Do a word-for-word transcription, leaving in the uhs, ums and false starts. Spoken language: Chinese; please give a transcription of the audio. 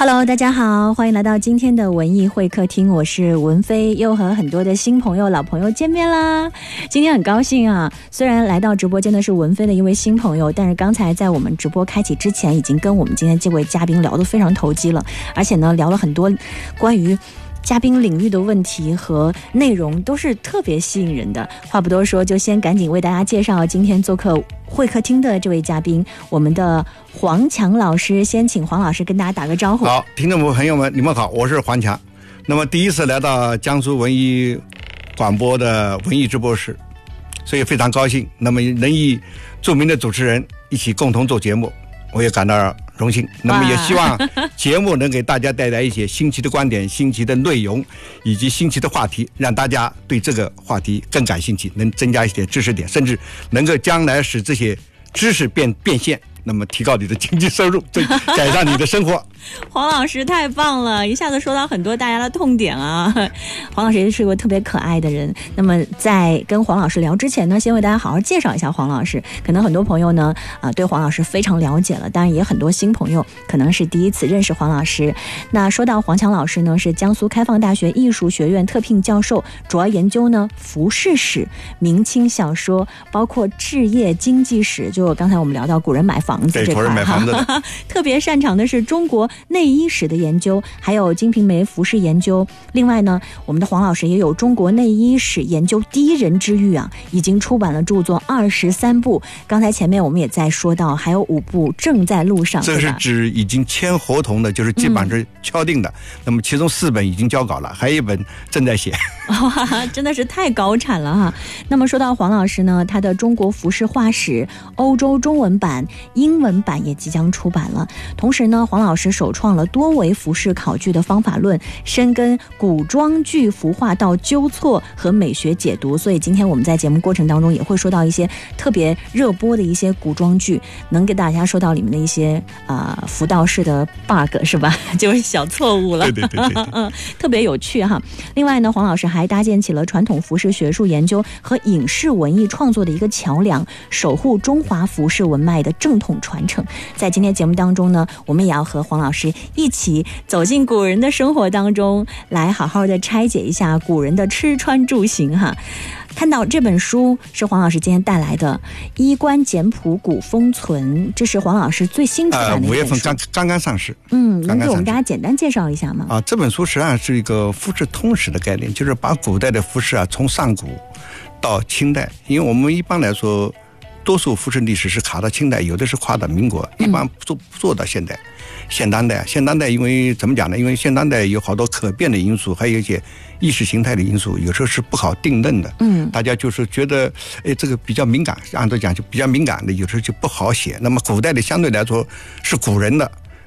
Hello， 大家好，欢迎来到今天的文艺会客厅，我是文飞，又和很多的新朋友、老朋友见面啦。今天很高兴啊，虽然来到直播间的是文飞的一位新朋友，但是刚才在我们直播开启之前，已经跟我们今天这位嘉宾聊得非常投机了，而且呢，聊了很多关于嘉宾领域的问题和内容都是特别吸引人的。话不多说，就先赶紧为大家介绍今天做客会客厅的这位嘉宾，我们的黄强老师。先请黄老师跟大家打个招呼。 好，听众朋友们，你们好，我是黄强。那么第一次来到江苏文艺广播的文艺直播室，所以非常高兴。那么能与著名的主持人一起共同做节目，我也感到荣幸。那么也希望节目能给大家带来一些新奇的观点、新奇的内容以及新奇的话题，让大家对这个话题更感兴趣，能增加一些知识点，甚至能够将来使这些知识变变现，那么提高你的经济收入，对，改善你的生活。 黄老师太棒了，一下子说到很多大家的痛点啊。黄老师也是一个特别可爱的人。那么在跟黄老师聊之前呢，先为大家好好介绍一下黄老师。可能很多朋友呢啊、呃、对黄老师非常了解了，当然也很多新朋友可能是第一次认识黄老师。那说到黄强老师呢，是江苏开放大学艺术学院特聘教授，主要研究呢服饰史、明清小说，包括置业经济史，就刚才我们聊到古人买房子这块， 对，古人买房子特别擅长的是中国内衣史的研究，还有金瓶梅服饰研究。另外呢，我们的黄老师也有中国内衣史研究第一人之誉啊，已经出版了著作二十三部。刚才前面我们也在说到，还有五部正在路上。 这是指已经签合同的，就是基本上是敲定的、嗯、那么其中四本已经交稿了，还有一本正在写。 哇，真的是太高产了哈。那么说到黄老师呢，他的中国服饰画史欧洲中文版、英文版也即将出版了。同时呢，黄老师首创了多维服饰考据的方法论，深耕古装剧服化道纠错和美学解读。所以今天我们在节目过程当中也会说到一些特别热播的一些古装剧，能给大家说到里面的一些啊、呃、服道式的 bug 是吧？就是小错误了。 对对对对对特别有趣哈。另外呢，黄老师还搭建起了传统服饰学术研究和影视文艺创作的一个桥梁，守护中华服饰文脉的正统传承。在今天节目当中呢，我们也要和黄老师一起走进古人的生活当中，来好好的拆解一下古人的吃穿住行哈。看到这本书是黄老师今天带来的《衣冠简朴古风存》，这是黄老师最新出版的一本书，呃、五月份刚刚刚上市。 嗯，能给我们大家简单介绍一下吗？ 啊，这本书实际上是一个服饰通史的概念，就是把古代的服饰啊，从上古到清代，因为我们一般来说，多数服饰历史是卡到清代，有的是跨到民国，一般做做到现代。现当代，现当代，因为怎么讲呢？因为现当代有好多可变的因素，还有一些意识形态的因素，有时候是不好定论的。嗯，大家就是觉得，哎，这个比较敏感，按照讲就比较敏感的，有时候就不好写。那么古代的相对来说是古人的，